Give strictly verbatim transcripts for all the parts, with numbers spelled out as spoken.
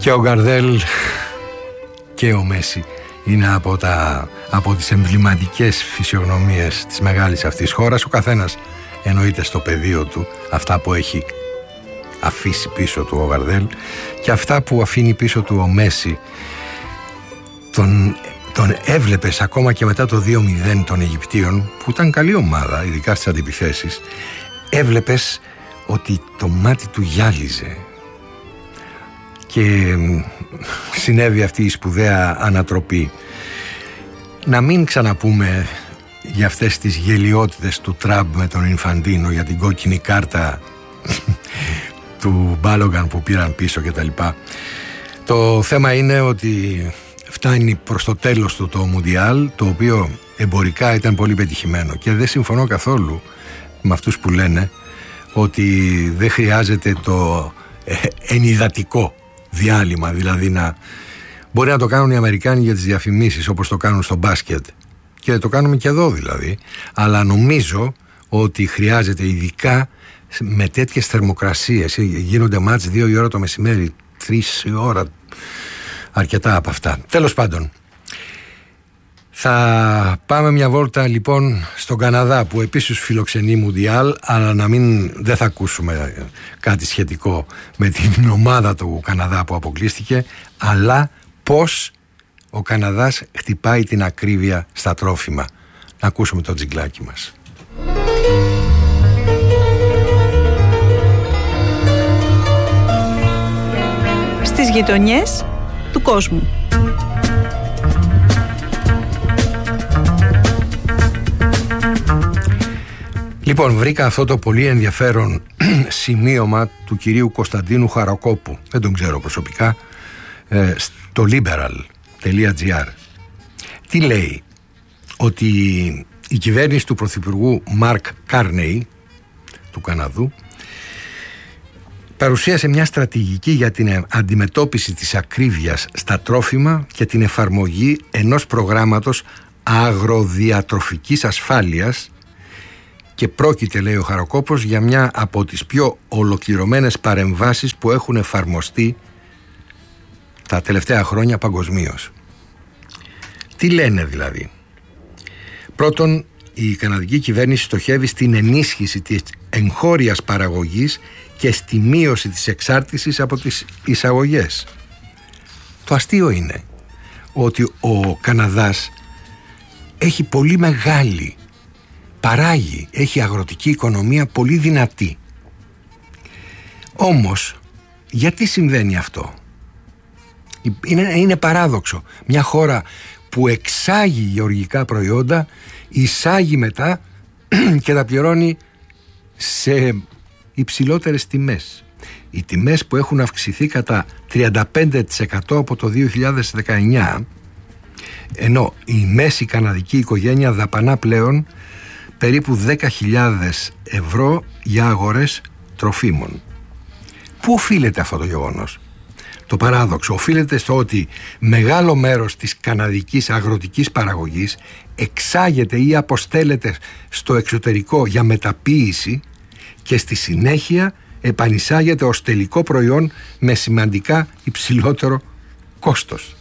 Και ο Γκαρδέλ και ο Μέση είναι από, τα, από τις εμβληματικές φυσιογνωμίες της μεγάλης αυτής χώρας. Ο καθένας εννοείται στο πεδίο του αυτά που έχει αφήσει πίσω του ο Γκαρδέλ και αυτά που αφήνει πίσω του ο Μέση. Τον, τον έβλεπες ακόμα και μετά το δύο μηδέν των Αιγυπτίων, που ήταν καλή ομάδα ειδικά στις αντιπιθέσεις. Έβλεπες ότι το μάτι του γυάλιζε και συνέβη αυτή η σπουδαία ανατροπή. Να μην ξαναπούμε για αυτές τις γελιότητες του Τραμπ με τον Ινφαντίνο, για την κόκκινη κάρτα του Μπάλογκαν που πήραν πίσω κτλ. Το θέμα είναι ότι φτάνει προς το τέλος του το Μουντιάλ, το οποίο εμπορικά ήταν πολύ πετυχημένο, και δεν συμφωνώ καθόλου με αυτούς που λένε ότι δεν χρειάζεται το ενυδατικό διάλειμμα, δηλαδή να μπορεί να το κάνουν οι Αμερικάνοι για τις διαφημίσεις όπως το κάνουν στο μπάσκετ, και το κάνουμε και εδώ δηλαδή, αλλά νομίζω ότι χρειάζεται, ειδικά με τέτοιες θερμοκρασίες, γίνονται μάτς δύο η ώρα το μεσημέρι, τρεις η ώρα, αρκετά από αυτά. Τέλος πάντων, θα πάμε μια βόλτα λοιπόν στον Καναδά, που επίσης φιλοξενεί Μουντιάλ, αλλά να μην, δεν θα ακούσουμε κάτι σχετικό με την ομάδα του Καναδά που αποκλείστηκε, αλλά πώς ο Καναδάς χτυπάει την ακρίβεια στα τρόφιμα. Να ακούσουμε το τζιγκλάκι μας. Στις γειτονιές του κόσμου. Λοιπόν, βρήκα αυτό το πολύ ενδιαφέρον σημείωμα του κυρίου Κωνσταντίνου Χαρακόπου, δεν τον ξέρω προσωπικά, στο liberal τελεία τζι άρ. Τι λέει? Ότι η κυβέρνηση του πρωθυπουργού Μαρκ Κάρνεϊ του Καναδού παρουσίασε μια στρατηγική για την αντιμετώπιση της ακρίβειας στα τρόφιμα και την εφαρμογή ενός προγράμματος αγροδιατροφικής ασφάλειας, και πρόκειται, λέει ο Χαροκόπος, για μια από τις πιο ολοκληρωμένες παρεμβάσεις που έχουν εφαρμοστεί τα τελευταία χρόνια παγκοσμίως. Τι λένε δηλαδή? Πρώτον, η καναδική κυβέρνηση στοχεύει στην ενίσχυση της εγχώριας παραγωγής και στη μείωση της εξάρτησης από τις εισαγωγές. Το αστείο είναι ότι ο Καναδάς έχει πολύ μεγάλη, παράγει, έχει αγροτική οικονομία πολύ δυνατή. Όμως, γιατί συμβαίνει αυτό? Είναι, είναι παράδοξο. Μια χώρα που εξάγει γεωργικά προϊόντα, εισάγει μετά και τα πληρώνει σε υψηλότερες τιμές. Οι τιμές που έχουν αυξηθεί κατά τριάντα πέντε τοις εκατό από το δύο χιλιάδες δεκαεννιά, ενώ η μέση καναδική οικογένεια δαπανά πλέον περίπου δέκα χιλιάδες ευρώ για αγορές τροφίμων. Πού οφείλεται αυτό το γεγονός? Το παράδοξο οφείλεται στο ότι μεγάλο μέρος της καναδικής αγροτικής παραγωγής εξάγεται ή αποστέλλεται στο εξωτερικό για μεταποίηση και στη συνέχεια επανεισάγεται ως τελικό προϊόν με σημαντικά υψηλότερο κόστος.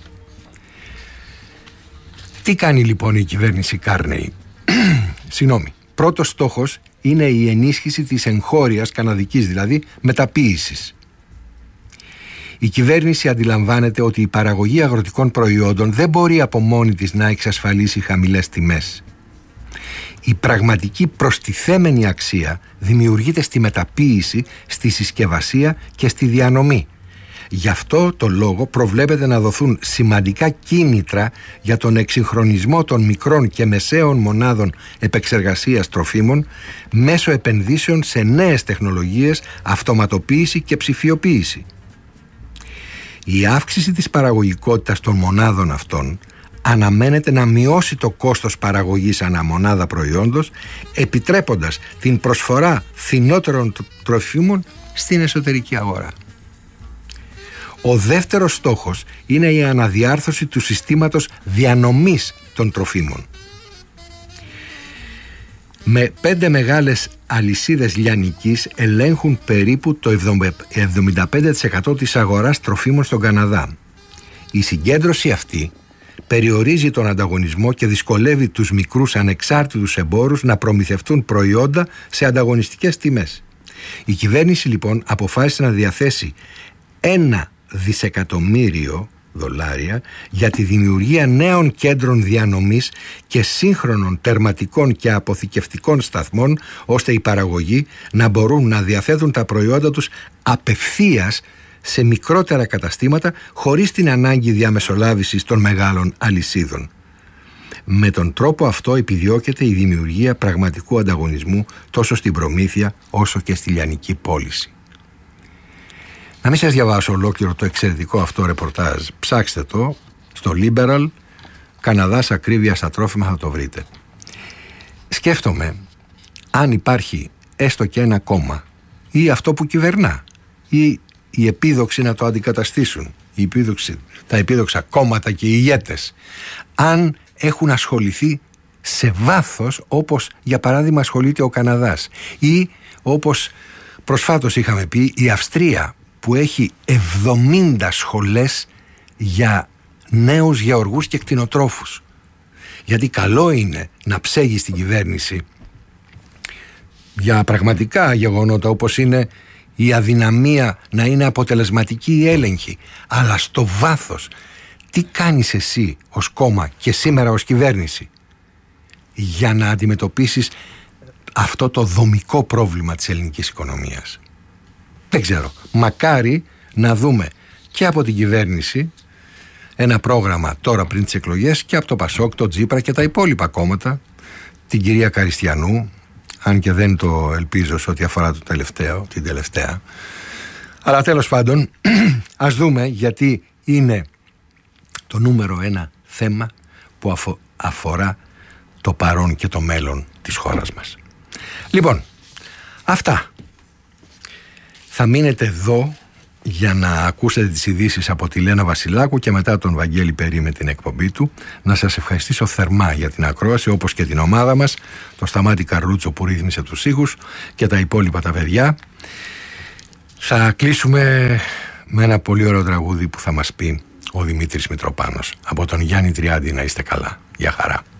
Τι κάνει λοιπόν η κυβέρνηση Κάρνεϊ? Συγγνώμη, πρώτος στόχος είναι η ενίσχυση της εγχώριας καναδικής, δηλαδή μεταποίησης. Η κυβέρνηση αντιλαμβάνεται ότι η παραγωγή αγροτικών προϊόντων δεν μπορεί από μόνη της να εξασφαλίσει χαμηλές τιμές. Η πραγματική προστιθέμενη αξία δημιουργείται στη μεταποίηση, στη συσκευασία και στη διανομή. Γι' αυτό το λόγο προβλέπεται να δοθούν σημαντικά κίνητρα για τον εξυγχρονισμό των μικρών και μεσαίων μονάδων επεξεργασίας τροφίμων μέσω επενδύσεων σε νέες τεχνολογίες, αυτοματοποίηση και ψηφιοποίηση. Η αύξηση της παραγωγικότητας των μονάδων αυτών αναμένεται να μειώσει το κόστος παραγωγής ανά μονάδα προϊόντος, επιτρέποντας την προσφορά φθηνότερων τροφίμων στην εσωτερική αγορά. Ο δεύτερος στόχος είναι η αναδιάρθρωση του συστήματος διανομής των τροφίμων. με πέντε μεγάλες αλυσίδες λιανικής ελέγχουν περίπου το εβδομήντα πέντε τοις εκατό της αγοράς τροφίμων στον Καναδά. Η συγκέντρωση αυτή περιορίζει τον ανταγωνισμό και δυσκολεύει τους μικρούς ανεξάρτητους εμπόρους να προμηθευτούν προϊόντα σε ανταγωνιστικές τιμές. Η κυβέρνηση λοιπόν αποφάσισε να διαθέσει ένα δισεκατομμύριο δολάρια για τη δημιουργία νέων κέντρων διανομής και σύγχρονων τερματικών και αποθηκευτικών σταθμών, ώστε οι παραγωγοί να μπορούν να διαθέτουν τα προϊόντα τους απευθείας σε μικρότερα καταστήματα χωρίς την ανάγκη διαμεσολάβησης των μεγάλων αλυσίδων. Με τον τρόπο αυτό επιδιώκεται η δημιουργία πραγματικού ανταγωνισμού τόσο στην προμήθεια όσο και στη λιανική πώληση. Να μην σας διαβάσω ολόκληρο το εξαιρετικό αυτό ρεπορτάζ. Ψάξτε το στο Liberal, Καναδάς ακρίβεια στα τρόφιμα, θα το βρείτε. Σκέφτομαι αν υπάρχει έστω και ένα κόμμα ή αυτό που κυβερνά ή οι επίδοξοι να το αντικαταστήσουν, οι επίδοξοι, τα επίδοξα κόμματα και οι ηγέτες, αν έχουν ασχοληθεί σε βάθος όπως για παράδειγμα ασχολείται ο Καναδάς ή όπως προσφάτως είχαμε πει η Αυστρία, που έχει εβδομήντα σχολές για νέους γεωργούς και κτηνοτρόφους. Γιατί καλό είναι να ψέγει στην κυβέρνηση για πραγματικά γεγονότα όπως είναι η αδυναμία να είναι αποτελεσματική η έλεγχη, αλλά στο βάθος τι κάνεις εσύ ως κόμμα και σήμερα ως κυβέρνηση για να αντιμετωπίσεις αυτό το δομικό πρόβλημα της ελληνικής οικονομίας. Δεν ξέρω, μακάρι να δούμε και από την κυβέρνηση ένα πρόγραμμα τώρα πριν τις εκλογές και από το Πασόκ, το Τζίπρα και τα υπόλοιπα κόμματα, την κυρία Καριστιανού, αν και δεν το ελπίζω σε ό,τι αφορά το τελευταίο, την τελευταία. Αλλά τέλος πάντων, ας δούμε, γιατί είναι το νούμερο ένα θέμα που αφο, αφορά το παρόν και το μέλλον της χώρας μας. Λοιπόν, αυτά. Θα μείνετε εδώ για να ακούσετε τις ειδήσεις από τη Λένα Βασιλάκου και μετά τον Βαγγέλη Περί με την εκπομπή του. Να σας ευχαριστήσω θερμά για την ακρόαση, όπως και την ομάδα μας, το Σταμάτη Καρλούτσο που ρύθμισε τους ήχους και τα υπόλοιπα τα παιδιά. Θα κλείσουμε με ένα πολύ ωραίο τραγούδι που θα μας πει ο Δημήτρης Μητροπάνος. Από τον Γιάννη Τριάντη, να είστε καλά. Γεια χαρά.